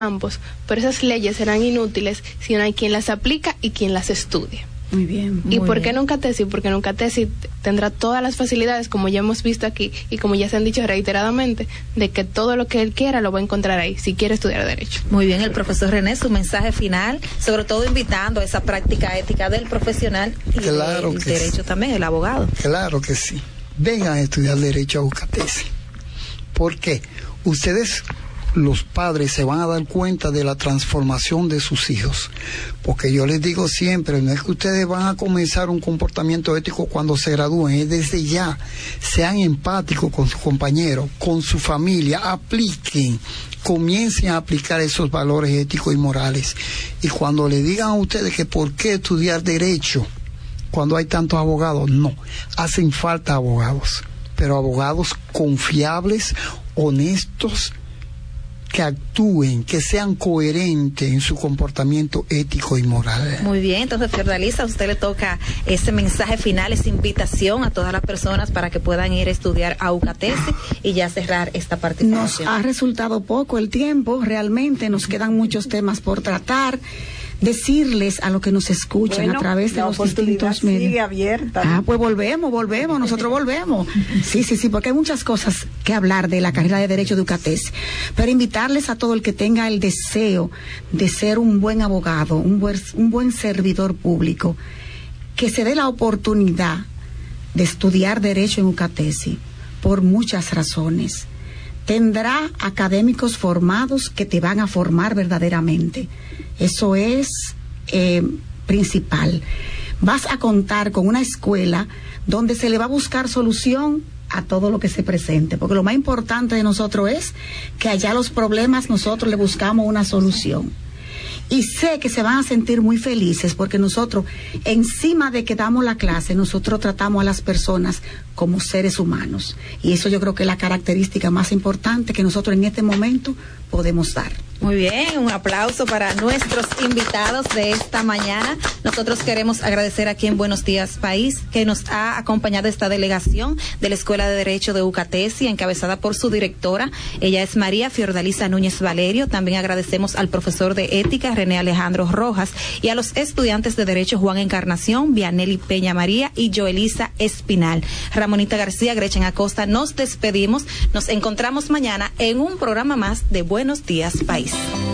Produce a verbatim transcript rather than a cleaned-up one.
ambos, pero esas leyes serán inútiles si no hay quien las aplica y quien las estudia. Muy bien. Muy ¿Y por qué bien. en UCATESI? Porque en UCATESI tendrá todas las facilidades, como ya hemos visto aquí y como ya se han dicho reiteradamente, de que todo lo que él quiera lo va a encontrar ahí, si quiere estudiar Derecho. Muy bien, el profesor René, su mensaje final, sobre todo invitando a esa práctica ética del profesional y claro del que derecho sí. también, el abogado. Claro que sí. Vengan a estudiar Derecho a UCATESI. ¿Por qué? Ustedes, los padres, se van a dar cuenta de la transformación de sus hijos, porque yo les digo siempre, no es que ustedes van a comenzar un comportamiento ético cuando se gradúen, es desde ya. Sean empáticos con sus compañeros, con su familia, apliquen, comiencen a aplicar esos valores éticos y morales, y cuando le digan a ustedes que por qué estudiar Derecho cuando hay tantos abogados, no, hacen falta abogados, pero abogados confiables, honestos, que actúen, que sean coherentes en su comportamiento ético y moral. Muy bien, entonces Fiordalisa, a usted le toca ese mensaje final, esa invitación a todas las personas para que puedan ir a estudiar a UCATESI y ya cerrar esta participación. Nos ha resultado poco el tiempo, realmente nos quedan muchos temas por tratar. Decirles a los que nos escuchan bueno, a través de los distintos medios. Sigue abierta. Ah, pues volvemos, volvemos, nosotros volvemos. Sí, sí, sí, porque hay muchas cosas que hablar de la carrera de Derecho de UCATESI. Pero invitarles a todo el que tenga el deseo de ser un buen abogado, un buen, un buen servidor público, que se dé la oportunidad de estudiar Derecho en UCATESI por muchas razones. Tendrá académicos formados que te van a formar verdaderamente. Eso es eh, principal. Vas a contar con una escuela donde se le va a buscar solución a todo lo que se presente, porque lo más importante de nosotros es que allá los problemas nosotros le buscamos una solución. Y sé que se van a sentir muy felices porque nosotros, encima de que damos la clase, nosotros tratamos a las personas como seres humanos. Y eso yo creo que es la característica más importante que nosotros en este momento podemos dar. Muy bien, un aplauso para nuestros invitados de esta mañana. Nosotros queremos agradecer aquí en Buenos Días País que nos ha acompañado esta delegación de la Escuela de Derecho de UCATESI, encabezada por su directora. Ella es María Fiordalisa Núñez Valerio. También agradecemos al profesor de Ética, René Alejandro Rojas, y a los estudiantes de Derecho Juan Encarnación, Vianelli Peña María y Joelisa Espinal. Ramonita García, Gretchen Acosta, nos despedimos. Nos encontramos mañana en un programa más de Buenos Días País.